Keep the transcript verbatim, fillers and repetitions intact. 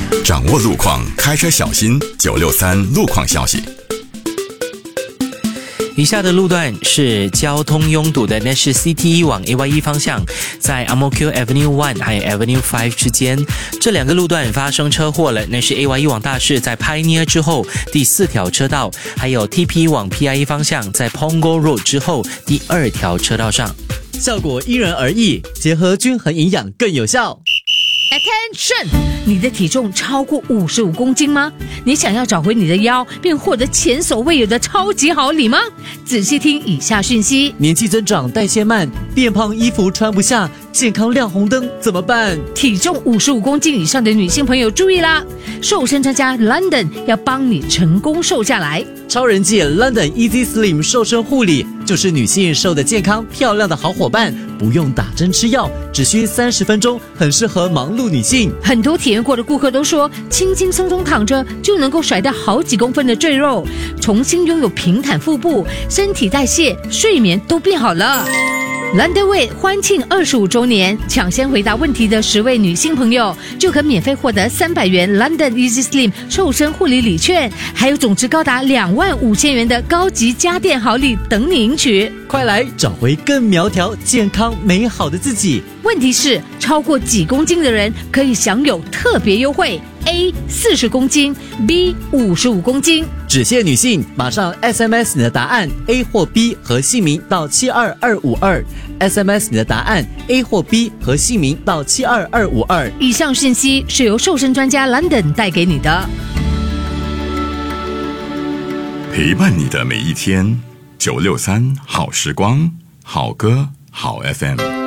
掌握路况，开车小心。九六三路况消息。 以下的路段是交通拥堵的，那是 C T E 往 A Y E 方向，在 Ang Mo Kio Avenue One 还有 Avenue Five 之间，这两个路段发生车祸了。那是 A Y E 往大市在 Pioneer 之后第四条车道，还有 T P 往 P I E 方向在 Punggol Road 之后第二条车道上。 效果因人而异，结合均衡营养更有效。 Attention！ 你的体重超过五十五公斤吗？你想要找回你的腰，并获得前所未有的超级好礼吗？仔细听以下讯息： 年纪增长，代谢慢，变胖，衣服穿不下，健康亮红灯，怎么办？ 体重五十五公斤以上的女性朋友注意啦！瘦身专家 London 要帮你成功瘦下来。 超人气 London Easy Slim 瘦身护理就是女性瘦得健康漂亮的好伙伴，不用打针吃药，只需三十分钟，很适合忙碌女性。 很多体验过的顾客都说，轻轻松松躺着就能够甩掉好几公分的赘肉，重新拥有平坦腹部，身体代谢、睡眠都变好了。London Way 欢庆二十五周年，抢先回答问题的十位女性朋友就可免费获得三百元 London Easy Slim 瘦身护理礼券，还有总值高达两万五千元的高级家电好礼等你赢取。 快来找回更苗条、健康、美好的自己。 问题是，超过几公斤的人可以享有特别优惠 ：A 四十公斤 ，B 五十五公斤。 只限女性，马上 S M S 你的答案 A 或 B 和姓名到七二二五二 ，S M S 你的答案 A 或 B 和姓名到七二二五二。 以上信息是由瘦身专家 London 带给你的， 陪伴你的每一天。九六三好时光，好歌好 F M。